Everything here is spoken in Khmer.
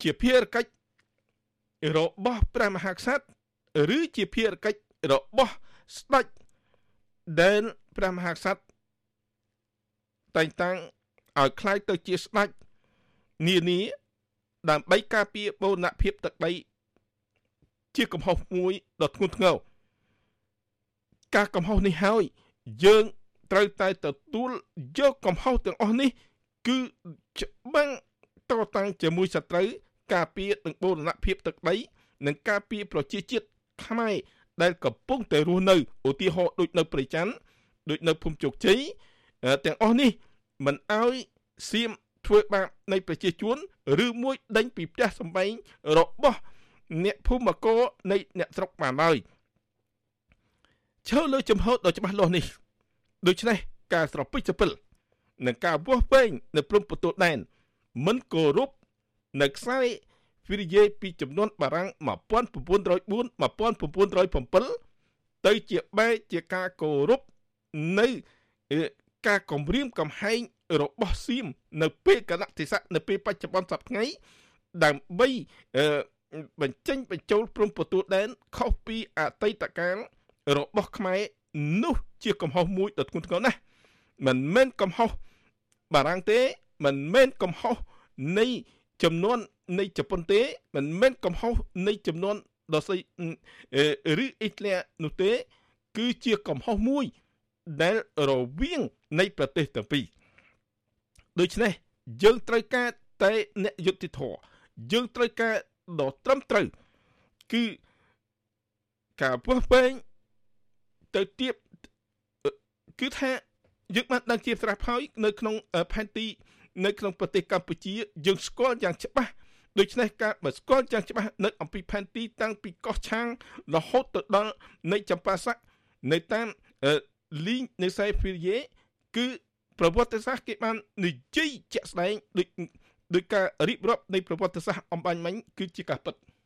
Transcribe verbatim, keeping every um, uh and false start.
ជាភារកិច្ចរបស់ព្រះមហាក្សត្រឬជាភារកិច្ចរបស់ស្ដេចដែលព្រះមហាក្សត្រតែងតាំងឲ្យខ្លាយទៅជាស្ដេចនានាដើម្បីការពារបូរណភាពទឹកដីជាកំហុសមួយដ៏ធ្ងន់ធ្ងរការកំហុសនេះហើយយើងត្រូវតែទទួលយកកំហុសទាំងអស់នេះគឺច្បាំងតតាំងជាមួយសត្រូវការពារទាំងបូរណភាពទឹកដីនិងការពារប្រជាជាតិខ្មែរដែលកំពុងតែរស់នៅឧទាហរណ៍ដូចនៅព្រៃច័ន្ទដូចនៅភូមិជោគជ័យទាំងអស់នេះមិនឲ្យសៀមធ្វើបាបនៃប្រជាជនឬមួយដេញពីផ្ទះសម្បែងរបស់អ្នកភូមិករនៃអ្នកស្រុកបានឡើយឈើលើចំហដ៏ច្បាស់លាស់នេះដូច្នេះការស្រពេចស្រពិលនិងការវាស់វែងនៅព្រំប្រទល់ដែនមិនគោរពនៅខ្សែវិរិយពីចំនួនបារាំងnineteen oh four nineteen oh sevenទៅជាបែរជាការគោរពនៅការគម្រាមកំហែងរបស់សៀមនៅពេលកណតិស័កនៅពេលបច្ចុប្បន្នសប្តាហ៍ថ្ងៃដើម្បីបញ្ចេញបញ្ចូលព្រំប្រទល់ដែនខុសពីអតីតកាលរបស់ខ្មែរនោះជាកំហុសមួយដ៏ធ្ងន់ធ្ងរណាស់មិនមែនកំហុសបារាំងទេមិនមែនកំហុសនៃចំនួននៃជប៉ុនទេមិនមែនកំហុសនៃចំនួនដ៏ស្អីឬអ៊ីតាលីនោះទេគឺជាកំហុសមួយដែលរវាងនៃប្រទេសទាំងពីរដូច្នេះយើងត្រូវការតែអ្នកយុត្តិធម៌យើងត្រូវការដ៏ត្រឹមត្រូវគឺការពោះពេញទៅទៀតគឺថាយើងបានដឹងជាស្រាប់ហើយនៅក្នុងផែនទីនៅក្នុងប្រទេសកម្ពុជាយើងស្គាល់យ៉ាងច្បាស់ដូច្នេះការបើស្គាល់យ៉ាងច្បាស់នៅអំពីផែនទីតាំងពីកោះឆាងរហូតទៅដល់នៃចម្ប៉ាស័កនៅតាមលីងនៃខ្សែវិរិយគឺប្រវត្តិសាស្ត្រគេបាននិយាយជាក់ស្ដែងដូចដោយការរៀបរាប់នៃប្រវត្តិសាស្ត្រអំបញ្ញមិញគឺជាការពិត